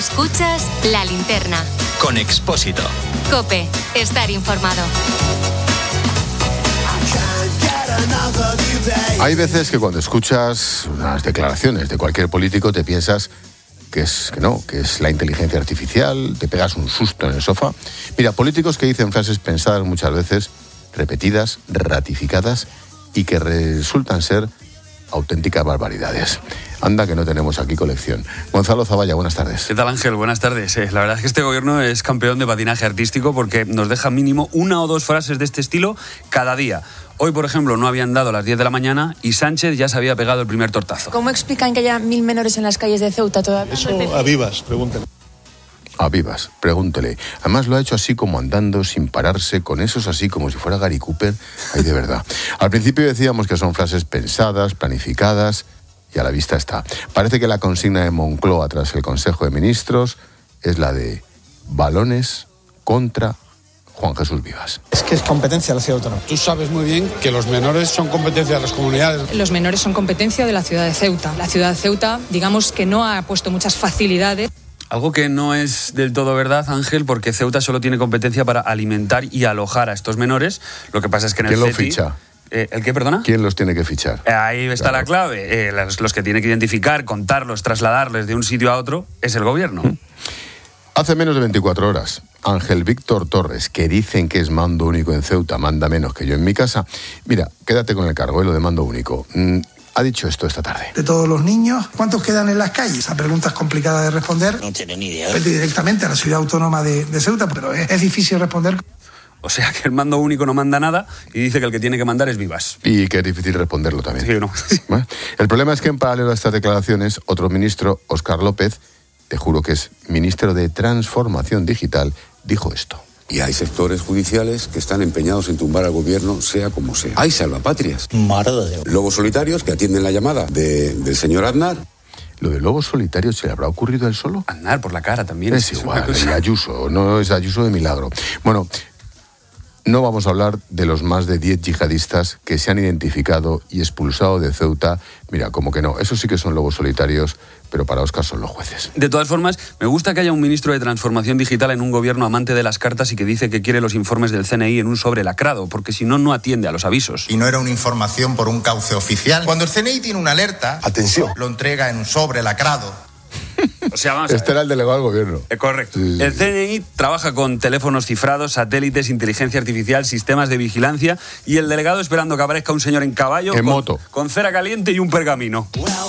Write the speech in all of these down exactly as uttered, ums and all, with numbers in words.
Escuchas La Linterna. Con Expósito. COPE. Estar informado. Hay veces que cuando escuchas unas declaraciones de cualquier político te piensas que es que no, que es la inteligencia artificial, te pegas un susto en el sofá. Mira, políticos que dicen frases pensadas muchas veces, repetidas, ratificadas y que resultan ser auténticas barbaridades. Anda que no tenemos aquí colección. Gonzalo Zavalla, buenas tardes. ¿Qué tal, Ángel? Buenas tardes. Eh, la verdad es que este gobierno es campeón de patinaje artístico porque nos deja mínimo una o dos frases de este estilo cada día. Hoy, por ejemplo, no habían dado las diez de la mañana y Sánchez ya se había pegado el primer tortazo. ¿Cómo explican que haya mil menores en las calles de Ceuta todavía? Eso a vivas, pregúntele. A vivas, pregúntele. Además lo ha hecho así como andando, sin pararse, con esos así como si fuera Gary Cooper. Ay, de verdad. Al principio decíamos que son frases pensadas, planificadas, y a la vista está. Parece que la consigna de Moncloa tras el Consejo de Ministros es la de balones contra Juan Jesús Vivas. Es que es competencia de la ciudad autónoma. Tú sabes muy bien que los menores son competencia de las comunidades. Los menores son competencia de la ciudad de Ceuta. La ciudad de Ceuta, digamos que no ha puesto muchas facilidades. Algo que no es del todo verdad, Ángel, porque Ceuta solo tiene competencia para alimentar y alojar a estos menores. Lo que pasa es que en el ¿Quién lo CETI, ficha? Eh, ¿El qué, perdona? ¿Quién los tiene que fichar? Ahí está Claro. la clave. Eh, los, los que tiene que identificar, contarlos, trasladarles de un sitio a otro es el gobierno. ¿Mm? Hace menos de veinticuatro horas, Ángel Víctor Torres, que dicen que es mando único en Ceuta, manda menos que yo en mi casa. Mira, quédate con el cargo, ¿eh? Lo de mando único. Mm, ha dicho esto esta tarde. De todos los niños, ¿cuántos quedan en las calles? Esa pregunta es complicada de responder. No tiene ni idea. Vete directamente a la ciudad autónoma de, de Ceuta, pero es, es difícil responder. O sea que el mando único no manda nada y dice que el que tiene que mandar es Vivas. Y que es difícil responderlo también. Sí, ¿no? Bueno, el problema es que en paralelo a estas declaraciones, otro ministro, Óscar López, te juro que es ministro de Transformación Digital, dijo esto. Y hay sectores judiciales que están empeñados en tumbar al gobierno, sea como sea. Hay salvapatrias. Madre de Dios. Lobos solitarios que atienden la llamada de, del señor Aznar. ¿Lo de lobos solitarios se le habrá ocurrido a él solo? Aznar por la cara también. Es igual, y Ayuso, no es Ayuso de milagro. Bueno, no vamos a hablar de los más de diez yihadistas que se han identificado y expulsado de Ceuta. Mira, como que no, esos sí que son lobos solitarios, pero para Óscar son los jueces. De todas formas, me gusta que haya un ministro de Transformación Digital en un gobierno amante de las cartas y que dice que quiere los informes del C N I en un sobre lacrado, porque si no, no atiende a los avisos. Y no era una información por un cauce oficial. Cuando el C N I tiene una alerta, atención, lo entrega en un sobre lacrado. O sea, vamos a ver. Este era el delegado del gobierno. Eh, correcto. Sí, sí, el sí. C N I trabaja con teléfonos cifrados, satélites, inteligencia artificial, sistemas de vigilancia y el delegado esperando que aparezca un señor en caballo En con, moto. con cera caliente y un pergamino.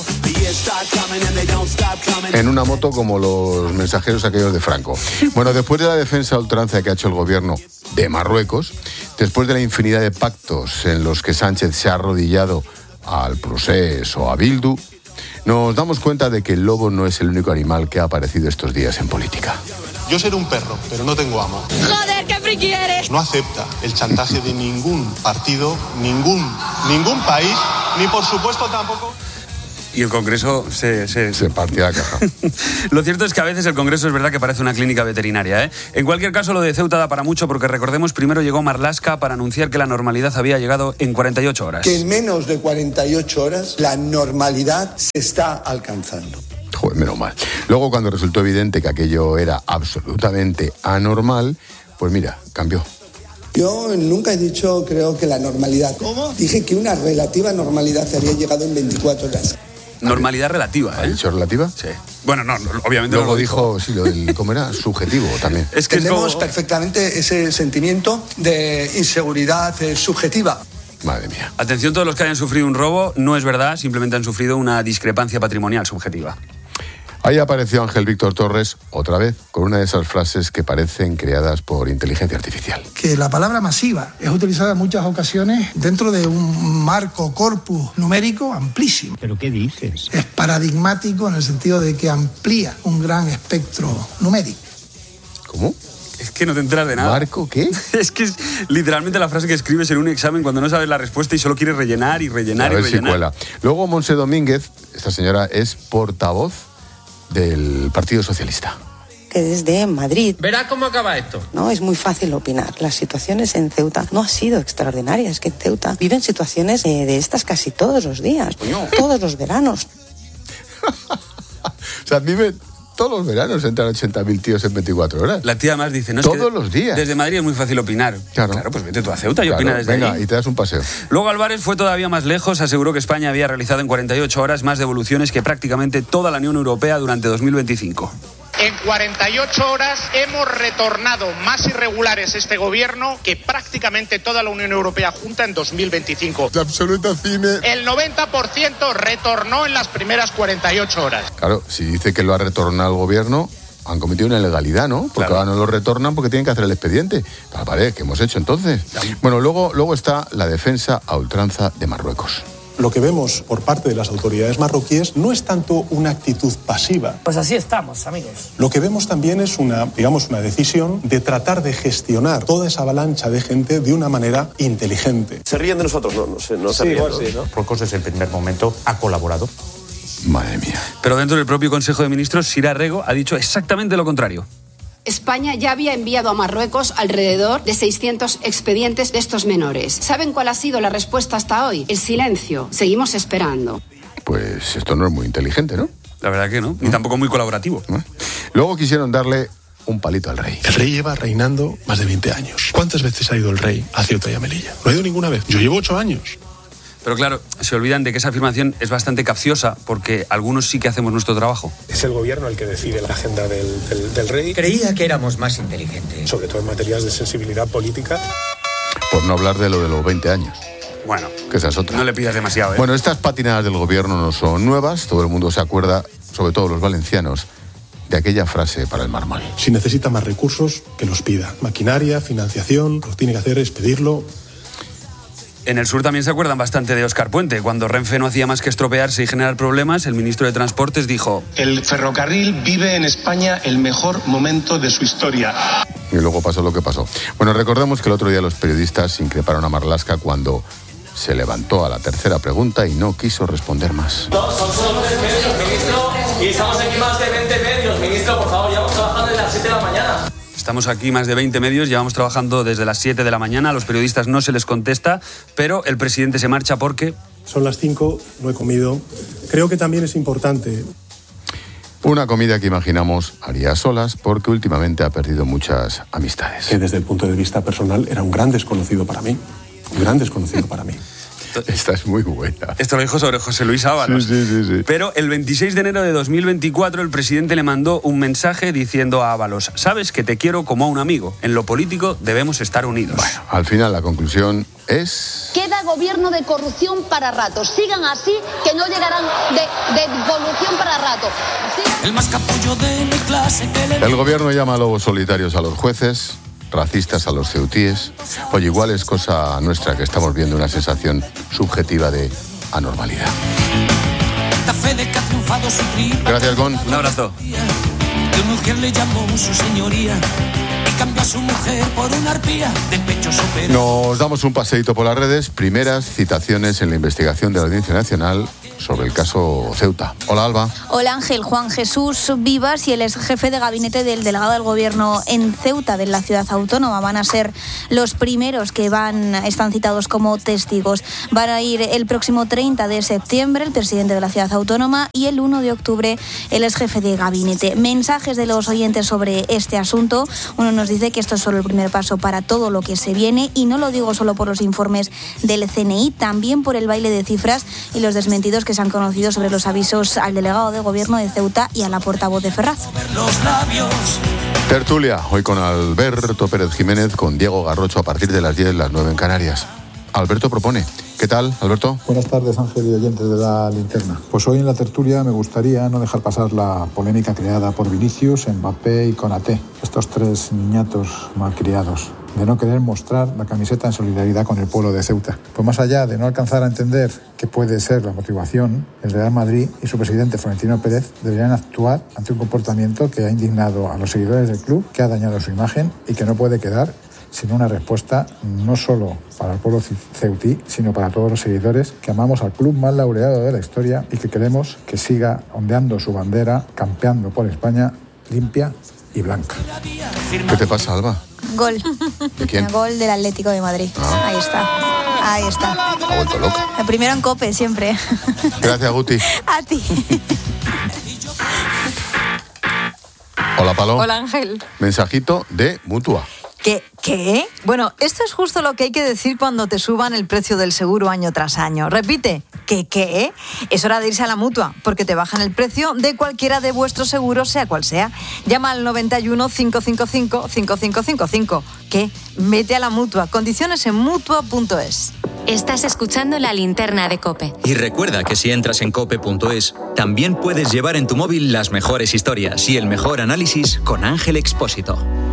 En una moto como los mensajeros aquellos de Franco. Bueno, después de la defensa a ultranza que ha hecho el gobierno de Marruecos, después de la infinidad de pactos en los que Sánchez se ha arrodillado al Procés o a Bildu, nos damos cuenta de que el lobo no es el único animal que ha aparecido estos días en política. Yo seré un perro, pero no tengo amo. ¡Joder, qué friki eres! No acepta el chantaje de ningún partido, ningún, ningún país, ni por supuesto tampoco... Y el Congreso se... se... Se partía la caja. Lo cierto es que a veces el Congreso es verdad que parece una clínica veterinaria, ¿eh? En cualquier caso, lo de Ceuta da para mucho porque recordemos, primero llegó Marlaska para anunciar que la normalidad había llegado en cuarenta y ocho horas. Que en menos de cuarenta y ocho horas la normalidad se está alcanzando. Joder, menos mal. Luego, cuando resultó evidente que aquello era absolutamente anormal, pues mira, cambió. Yo nunca he dicho, creo que la normalidad. ¿Cómo? Dije que una relativa normalidad había llegado en veinticuatro horas. Normalidad relativa, ¿eh? ¿Ha dicho relativa? Sí. Bueno, no, obviamente Luego no lo dijo, sí, lo del, ¿cómo era? Subjetivo también. Es que Tenemos es como... perfectamente ese sentimiento de inseguridad eh, subjetiva. Madre mía. Atención, todos los que hayan sufrido un robo, no es verdad, simplemente han sufrido una discrepancia patrimonial subjetiva. Ahí apareció Ángel Víctor Torres, otra vez, con una de esas frases que parecen creadas por inteligencia artificial. Que la palabra masiva es utilizada en muchas ocasiones dentro de un marco corpus numérico amplísimo. ¿Pero qué dices? Es paradigmático en el sentido de que amplía un gran espectro numérico. ¿Cómo? Es que no te enteras de nada. ¿Marco qué? Es que es literalmente la frase que escribes en un examen cuando no sabes la respuesta y solo quieres rellenar y rellenar A y ver si rellenar. cuela. Luego Montse Domínguez, esta señora es portavoz del Partido Socialista. Que desde Madrid. Verás cómo acaba esto. No es muy fácil opinar. Las situaciones en Ceuta no han sido extraordinarias. Es que en Ceuta viven situaciones eh, de estas casi todos los días, Coño. todos los veranos. O sea, viven todos los veranos entran ochenta mil tíos en veinticuatro horas. La tía más dice, no es Todos que los días. Desde Madrid es muy fácil opinar. Claro. Claro, pues vete tú a Ceuta y Claro, opina desde venga, ahí. y te das un paseo. Luego Álvarez fue todavía más lejos, aseguró que España había realizado en cuarenta y ocho horas más devoluciones que prácticamente toda la Unión Europea durante dos mil veinticinco. En cuarenta y ocho horas hemos retornado más irregulares este gobierno que prácticamente toda la Unión Europea junta en dos mil veinticinco. De absoluto cine. El noventa por ciento retornó en las primeras cuarenta y ocho horas. Claro, si dice que lo ha retornado el gobierno, han cometido una ilegalidad, ¿no? Porque Claro. ahora no lo retornan porque tienen que hacer el expediente. Ah, vale, ¿qué hemos hecho entonces? Bueno, luego, luego está la defensa a ultranza de Marruecos. Lo que vemos por parte de las autoridades marroquíes no es tanto una actitud pasiva. Pues así estamos, amigos. Lo que vemos también es una, digamos, una decisión de tratar de gestionar toda esa avalancha de gente de una manera inteligente. ¿Se ríen de nosotros? No, no sé, no se Sí, ríen, igual ¿no? sí, ¿no? Marruecos desde el primer momento ha colaborado. Madre mía. Pero dentro del propio Consejo de Ministros, Sira Rego ha dicho exactamente lo contrario. España ya había enviado a Marruecos alrededor de seiscientos expedientes de estos menores. ¿Saben cuál ha sido la respuesta hasta hoy? El silencio. Seguimos esperando. Pues esto no es muy inteligente, ¿no? La verdad que no, ni tampoco muy colaborativo. ¿Eh? Luego quisieron darle un palito al rey. El rey lleva reinando más de veinte años. ¿Cuántas veces ha ido el rey a Ceuta y a Melilla? No ha ido ninguna vez. Yo llevo ocho años. Pero claro, se olvidan de que esa afirmación es bastante capciosa porque algunos sí que hacemos nuestro trabajo. Es el gobierno el que decide la agenda del, del, del rey, Creía que éramos más inteligentes. sobre todo en materias de sensibilidad política. Por no hablar de lo de los veinte años, Bueno, que esa es otra. no le pidas demasiado, ¿eh? Bueno, estas patinadas del gobierno no son nuevas. Todo el mundo se acuerda, sobre todo los valencianos, de aquella frase para el mármol. Si necesita más recursos, que los pida. Maquinaria, financiación, lo que tiene que hacer es pedirlo. En el sur también se acuerdan bastante de Óscar Puente. Cuando Renfe no hacía más que estropearse y generar problemas, el ministro de Transportes dijo: el ferrocarril vive en España el mejor momento de su historia. Y luego pasó lo que pasó. Bueno, recordemos que el otro día los periodistas increparon a Marlaska cuando se levantó a la tercera pregunta y no quiso responder más. No, son solo tres medios, ministro, y estamos aquí más de veinte medios. Ministro, por favor, llevamos trabajando desde las siete de la mañana. Estamos aquí más de veinte medios, llevamos trabajando desde las siete de la mañana, a los periodistas no se les contesta, pero el presidente se marcha porque... Son las cinco, no he comido. Creo que también es importante. Una comida que imaginamos haría a solas porque últimamente ha perdido muchas amistades. Que desde el punto de vista personal era un gran desconocido para mí. Un gran desconocido para mí. Esta es muy buena. Esto lo dijo sobre José Luis Ábalos. Sí, sí, sí, sí. Pero el veintiséis de enero de dos mil veinticuatro el presidente le mandó un mensaje diciendo a Ábalos: sabes que te quiero como a un amigo. En lo político debemos estar unidos. Bueno, al final la conclusión es... Queda gobierno de corrupción para rato. Sigan así, que no llegarán de, de corrupción para rato. Sigan... El más capullo de mi clase que le... El gobierno llama lobos solitarios a los jueces, racistas a los ceutíes. Oye, igual es cosa nuestra que estamos viendo una sensación subjetiva de anormalidad. Gracias, Gon. Un abrazo. El mujer le llamó su señoría y cambió a su mujer por una arpía de pecho superior. Nos damos un paseíto por las redes. Primeras citaciones en la investigación de la Audiencia Nacional sobre el caso Ceuta. Hola, Alba. Hola, Ángel. Juan Jesús Vivas y el ex jefe de gabinete del delegado del gobierno en Ceuta, de la ciudad autónoma, van a ser los primeros que van están citados como testigos. Van a ir el próximo treinta de septiembre el presidente de la ciudad autónoma y el uno de octubre el ex jefe de gabinete. Mensajes de los oyentes sobre este asunto. Uno nos dice que esto es solo el primer paso para todo lo que se viene, y no lo digo solo por los informes del C N I, también por el baile de cifras y los desmentidos que se han conocido sobre los avisos al delegado de gobierno de Ceuta y a la portavoz de Ferraz. Tertulia, hoy con Alberto Pérez Jiménez, con Diego Garrocho a partir de las diez, las nueve en Canarias. Alberto propone. ¿Qué tal, Alberto? Buenas tardes, Ángel y oyentes de La Linterna. Pues hoy en la tertulia me gustaría no dejar pasar la polémica creada por Vinicius, Mbappé y Konaté, estos tres niñatos malcriados, de no querer mostrar la camiseta en solidaridad con el pueblo de Ceuta. Pues más allá de no alcanzar a entender qué puede ser la motivación, el Real Madrid y su presidente Florentino Pérez deberían actuar ante un comportamiento que ha indignado a los seguidores del club, que ha dañado su imagen y que no puede quedar sin una respuesta no solo para el pueblo ceutí, sino para todos los seguidores que amamos al club más laureado de la historia y que queremos que siga ondeando su bandera, campeando por España, limpia y blanca. ¿Qué te pasa, Alba? Gol. ¿De quién? Gol del Atlético de Madrid. Ah. Ahí está. Ahí está. Ha vuelto loca. El primero en COPE, siempre. Gracias, Guti. A ti. Hola, Palo. Hola, Ángel. Mensajito de Mutua. ¿Qué? ¿Qué? Bueno, esto es justo lo que hay que decir cuando te suban el precio del seguro año tras año. Repite, ¿qué qué? Es hora de irse a la Mutua, porque te bajan el precio de cualquiera de vuestros seguros, sea cual sea. Llama al noventa y uno, cincuenta y cinco, cincuenta y cinco cincuenta y cinco. ¿Qué? Vete a la Mutua. Condiciones en mutua punto es. Estás escuchando La Linterna de COPE. Y recuerda que si entras en cope punto es, también puedes llevar en tu móvil las mejores historias y el mejor análisis con Ángel Expósito.